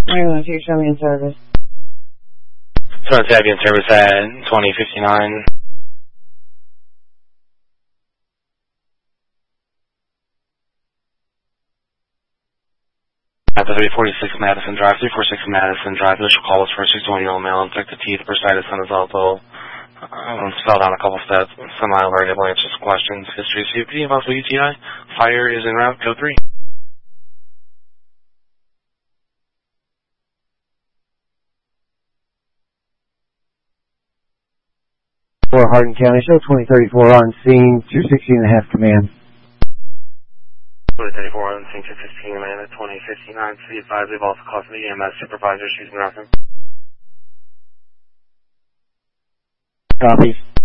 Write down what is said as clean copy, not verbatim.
Maryland, you show me in service. So it's Abby in service at 2059. At the 346 Madison Drive, 346 Madison Drive, initial call was for a 61-year-old male, infected teeth, bursitis on his elbow. Spelled out a couple steps, semi-variable answers to questions. History of COPD, possible UTI. Fire is en route, code 3. For Hardin County, show 2034 on scene, 216.5 command. 2034 on scene 215 command at 2059. City advised we've also called for the EMS supervisor, she's in reference. Copy.